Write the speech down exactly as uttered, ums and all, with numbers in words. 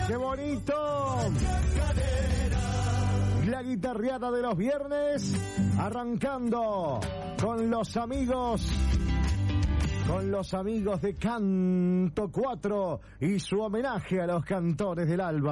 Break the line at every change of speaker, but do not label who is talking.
¡Qué bonito! La guitarreada de los viernes, arrancando con los amigos, con los amigos de Canto cuatro y su homenaje a los cantores del alba.